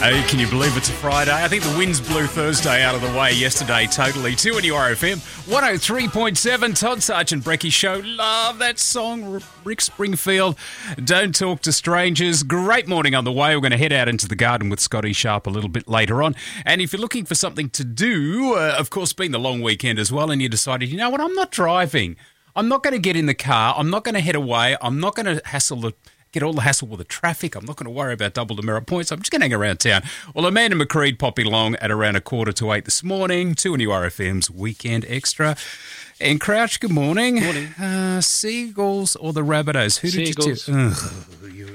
Hey, can you believe it's a Friday? I think the winds blew Thursday out of the way yesterday, totally. 2 on URFM, 103.7, Todd Sargent Brecky Show. Love that song, Rick Springfield. Don't talk to strangers. Great morning on the way. We're going to head out into the garden with Scotty Sharp a little bit later on. And if you're looking for something to do, of course, being the long weekend as well, and you decided, you know what, I'm not driving. I'm not going to get in the car. I'm not going to head away. I'm not going to get all the hassle with the traffic. I'm not going to worry about double demerit points. I'm just going to hang around town. Well, Amanda McCreed popping along at around 7:45 this morning. 2 on URFM's Weekend Extra. And Crouch, good morning. Morning. Seagulls or the Rabbitohs? Who Seagulls. Did you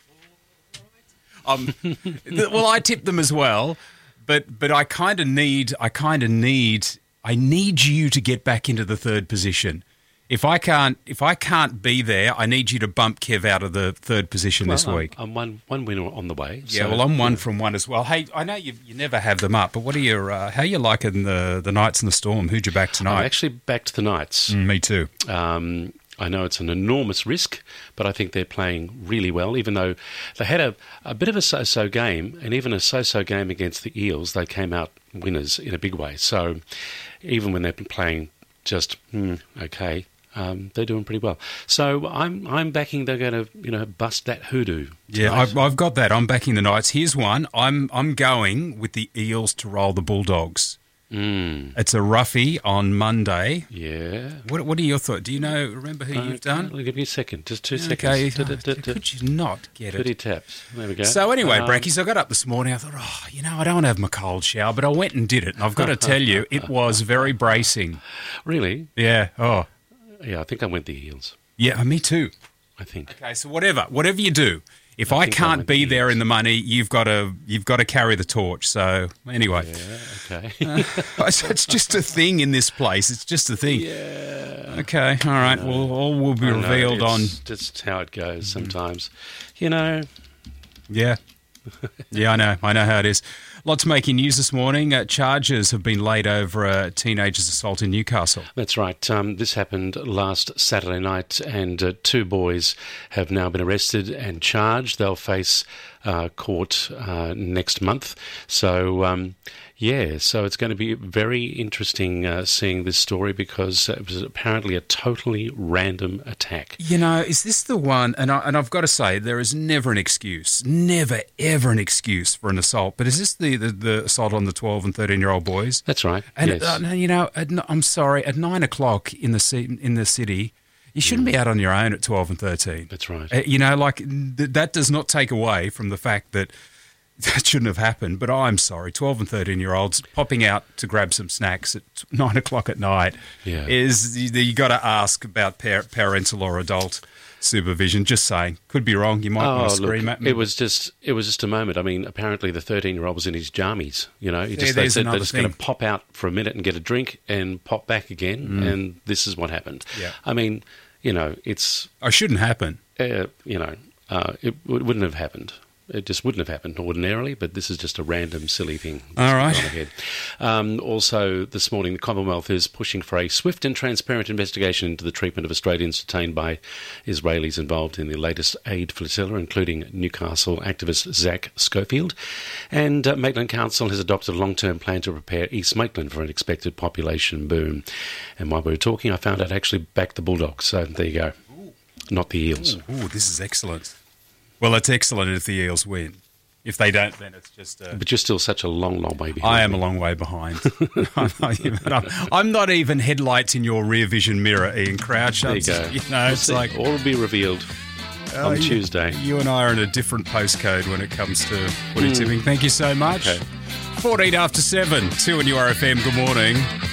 tip? Well, I tipped them as well, but I kind of need you to get back into the third position. If I can't be there, I need you to bump Kev out of the third position this week. I'm one winner on the way. Yeah, well, I'm one from one as well. Hey, I know you never have them up, but what are your how are you liking the Knights and the Storm? Who'd you back tonight? I'm actually backed the Knights. Me too. I know it's an enormous risk, but I think they're playing really well, even though they had a bit of a so-so game, and even a so-so game against the Eels, they came out winners in a big way. So even when they're playing just okay, they're doing pretty well. So I'm backing they're going to bust that hoodoo tonight. Yeah, I've got that. I'm backing the Knights. Here's one. I'm going with the Eels to roll the Bulldogs. It's a roughie on Monday. Yeah. What are your thoughts? Do you remember who you've done? I'll give you a second. Just 2 Okay. seconds. Could you not get it? 30 taps. There we go. So anyway, Brackies, I got up this morning. I thought, I don't want to have my cold shower, but I went and did it. And I've got to tell you, it was very bracing. Really? Yeah. Oh. Yeah, I think I went the Eels. Yeah, me too. I think. Okay, so whatever you do, if I can't be there in the money, you've got to carry the torch. So anyway, yeah, okay. It's just a thing in this place. It's just a thing. Yeah. Okay, all right. Well, all will be revealed on. Just how it goes sometimes, Yeah. Yeah, I know how it is. Lots making news this morning. Charges have been laid over a teenager's assault in Newcastle. That's right. This happened last Saturday night, and 2 boys have now been arrested and charged. They'll face court next month. So, so it's going to be very interesting seeing this story because it was apparently a totally random attack. Is this the one? And I've got to say, there is never ever an excuse for an assault. But is this the assault on the 12 and 13-year-old boys? That's right. And yes. I'm sorry, at 9 o'clock in the city, you shouldn't be out on your own at 12 and 13. That's right. That does not take away from the fact that shouldn't have happened. But I'm sorry, 12 and 13-year-olds popping out to grab some snacks at 9 o'clock at night you got to ask about parental or adult supervision. Just saying, could be wrong. You might want to scream at me. It was just a moment. I mean, apparently the 13-year-old was in his jammies. They said they're just going to pop out for a minute and get a drink and pop back again, and this is what happened. Yeah. I mean, it's. It shouldn't happen. It wouldn't have happened. It just wouldn't have happened ordinarily, but this is just a random, silly thing. All right. Also, this morning, the Commonwealth is pushing for a swift and transparent investigation into the treatment of Australians detained by Israelis involved in the latest aid flotilla, including Newcastle activist Zach Schofield. And Maitland Council has adopted a long-term plan to prepare East Maitland for an expected population boom. And while we were talking, I found out I actually backed the Bulldogs. So there you go. Not the Eels. Ooh, this is excellent. Well, it's excellent if the Eels win. If they don't, then it's just... But you're still such a long, long way behind. I am a long way behind. I'm not even headlights in your rear vision mirror, Ian Crouch. There you go. It's like... All will be revealed on Tuesday. You and I are in a different postcode when it comes to footy tipping. Thank you so much. Okay. 14 after 7, 2 on URFM. Good morning.